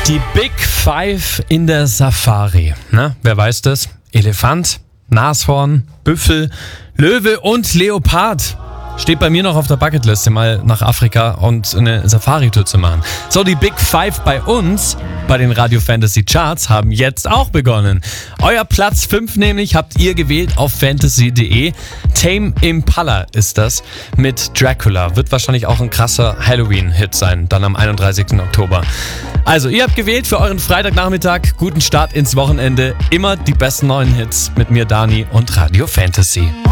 Die Big Five in der Safari. Na, wer weiß das? Elefant, Nashorn, Büffel, Löwe und Leopard. Steht bei mir noch auf der Bucketliste, mal nach Afrika und eine Safari-Tour zu machen. So, die Big Five bei uns, bei den Radio Fantasy Charts, haben jetzt auch begonnen. Euer Platz 5 nämlich habt ihr gewählt auf fantasy.de. Tame Impala ist das mit Dracula. Wird wahrscheinlich auch ein krasser Halloween-Hit sein, dann am 31. Oktober. Also, ihr habt gewählt für euren Freitagnachmittag. Guten Start ins Wochenende. Immer die besten neuen Hits mit mir, Dani und Radio Fantasy.